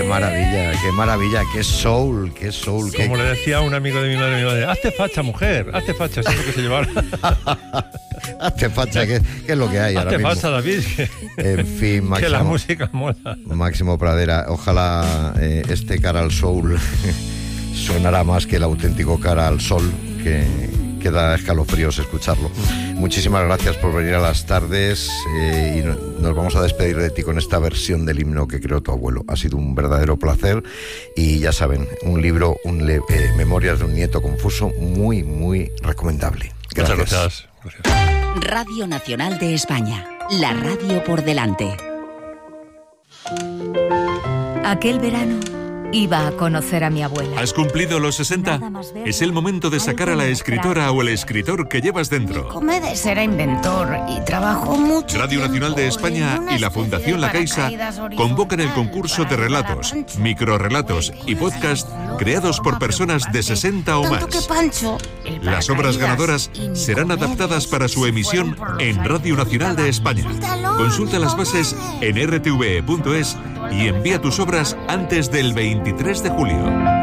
qué maravilla, qué soul. Como le decía un amigo de mi madre, hazte facha, mujer, hazte facha, siempre que se llevara. Hazte facha, ¿qué es lo que hay ahora mismo? Hazte facha, David. En fin, Máximo. Que la música mola. Máximo Pradera, ojalá este Cara al Soul sonará más que el auténtico Cara al Sol, que da escalofríos escucharlo. Muchísimas gracias por venir a las tardes y nos vamos a despedir de ti con esta versión del himno que creó tu abuelo. Ha sido un verdadero placer y ya saben, un libro, Memorias de un nieto confuso, muy, muy recomendable. Gracias. Muchas gracias. Radio Nacional de España, la radio por delante. Aquel verano iba a conocer a mi abuela. ¿Has cumplido los 60? Es el momento de sacar a la escritora o el escritor que llevas dentro. Comedes era inventor y trabajó mucho. Radio Nacional de España y la Fundación La Caixa convocan el concurso de relatos, microrrelatos y podcast creados por personas de 60 o más. Las obras ganadoras serán adaptadas para su emisión en Radio Nacional de España. Consulta las bases en rtve.es y envía tus obras antes del 23 de julio.